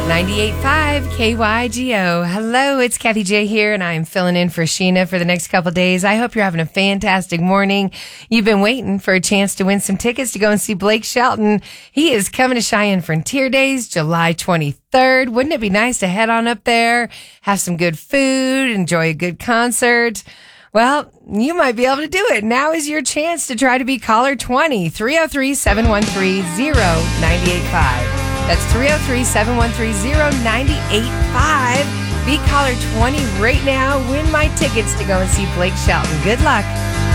98.5 KYGO. Hello, it's Kathy J here, and I'm filling in for Sheena for the next couple days. I hope you're having a fantastic morning. You've been waiting for a chance to win some tickets to go and see Blake Shelton. He is coming to Cheyenne Frontier Days, July 23rd. Wouldn't it be nice to head on up there, have some good food, enjoy a good concert? Well, you might be able to do it. Now is your chance to try to be caller 20, 303-713-0985. That's 303-713-0985. Be caller 20 right now. Win my tickets to go and see Blake Shelton. Good luck.